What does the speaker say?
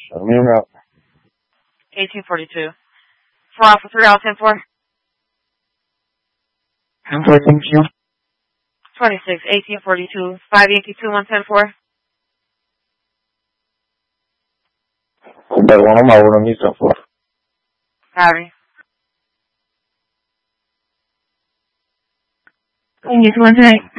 Show me around. 1842. 4 Alpha 3 All 10-4. 10-4, thank you. 26, 1842. 5 Yankee 2 110-4. Quebec 1 Mile 1 Eastern 4. Harry. Yankee 2 110.